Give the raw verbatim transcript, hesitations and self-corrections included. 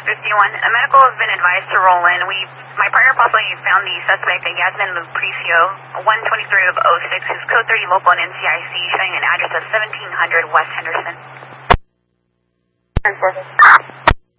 fifty-one. A medical has been advised to roll in. We, my partner possibly found the suspect in Yasmin Lupricio, one twenty-three of oh six, his code thirty local and N C I C, showing an address of seventeen hundred West Henderson. ten four.